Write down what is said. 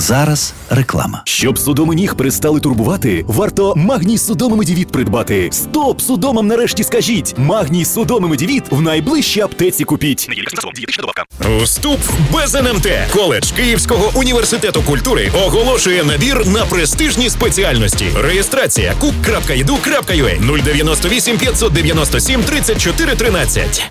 Зараз реклама. Щоб судоми ніг перестали турбувати, варто Магній Судоми Медівіт придбати. Стоп судомам нарешті скажіть! Магній Судоми Медівіт в найближчій аптеці купіть. Вступ без НМТ. Коледж Київського університету культури оголошує набір на престижні спеціальності. Реєстрація cook.edu.ua 098 597 34 13.